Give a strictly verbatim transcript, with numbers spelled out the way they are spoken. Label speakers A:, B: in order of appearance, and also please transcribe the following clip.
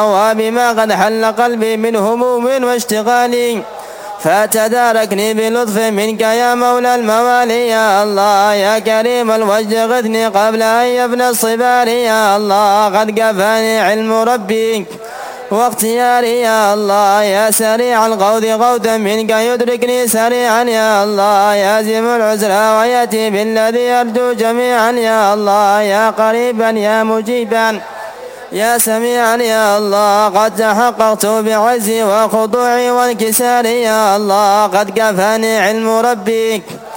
A: وبما قد حل قلبي من هموم واشتغال، فتداركني بلطف منك يا مولى الموالي. يا الله يا كريم الوجه غثني قبل أن يفنى الصبار. يا الله قد كفاني علم ربي واختياري. يا الله يا سريع الغوث غوثا منك يدركني سريعا. يا الله يا زم العسرى ويأتي بالذي يرجو جميعا. يا الله يا قريبا يا مجيبا يا سميعا. يا الله قد تحققت بعزي وخضوعي وانكساري. يا الله قد كفاني علم ربي